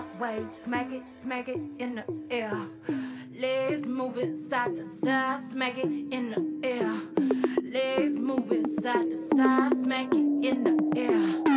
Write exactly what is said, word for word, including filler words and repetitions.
way. Smack it, smack it in the air. Legs moving side to side, smack it in the air. Legs moving side to side, smack it in the